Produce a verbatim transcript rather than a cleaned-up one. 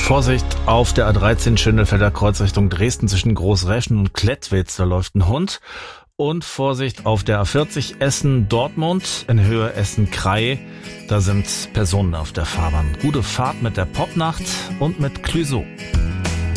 Vorsicht auf der A dreizehn Schönfelder Kreuz Richtung Dresden zwischen Großräschen und Klettwitz, da läuft ein Hund. Und Vorsicht auf der A vierzig Essen-Dortmund in Höhe Essen-Krei, da sind Personen auf der Fahrbahn. Gute Fahrt mit der Popnacht und mit Clüso.